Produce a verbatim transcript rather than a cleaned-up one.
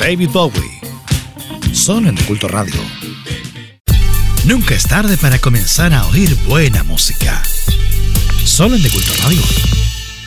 David Bowie. Solo en De Culto Radio. Nunca es tarde para comenzar a oír buena música. Solo en De Culto Radio.